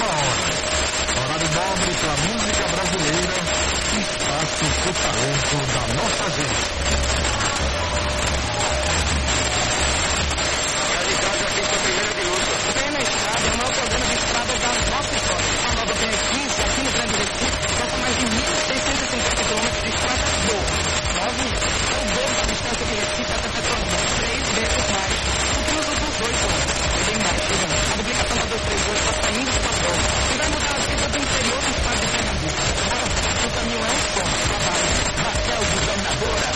hora. Horário nobre para a música brasileira, espaço pro talento da nossa gente. Bem na estrada, é o maior programa de estrada da nossa história. A nova BR-15, aqui no Grande Recife, conta mais de 1.650 quilômetros de estrada boa. 9 mil. É o dobro da distância de Recife até Petrolina. 3 vezes mais do que nos últimos 2 anos. E bem mais, chegando. A duplicação da 232 está saindo do papel e vai mudar a vida do interior do estado de Pernambuco. Agora, o caminho é um só. Trabalho. Marcel, governadora.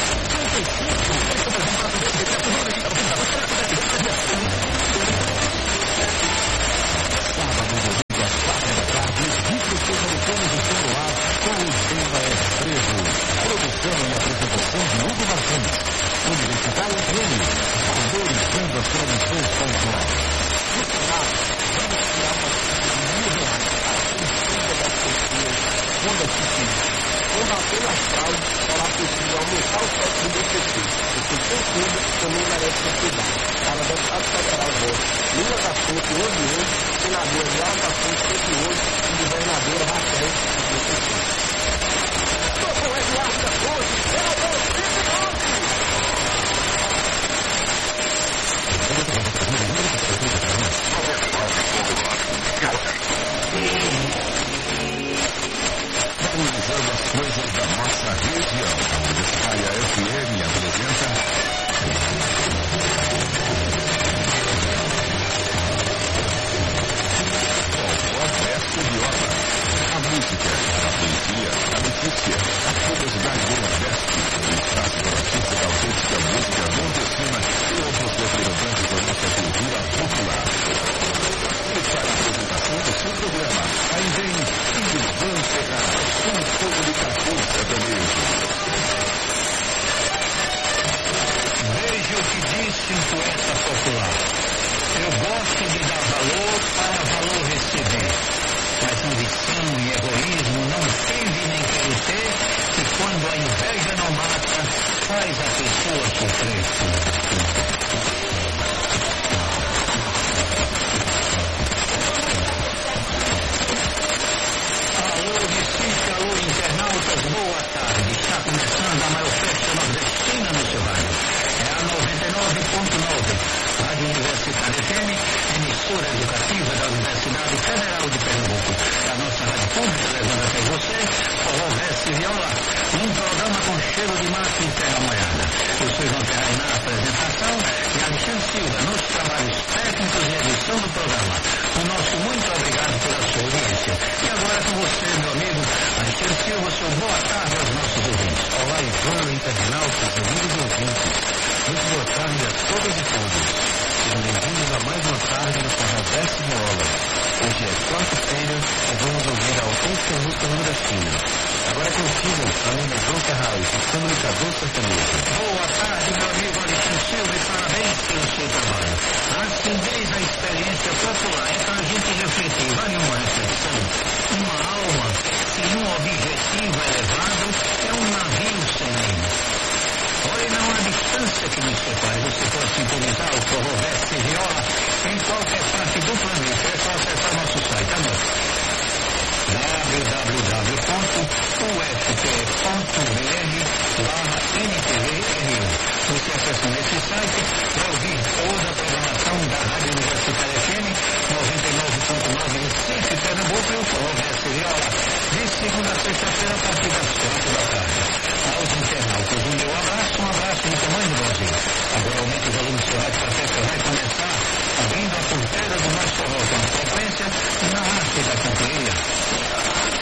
99.9 Recife, Pernambuco, e o Forró Veste Viola, de segunda a sexta-feira, a partir das 4 da tarde.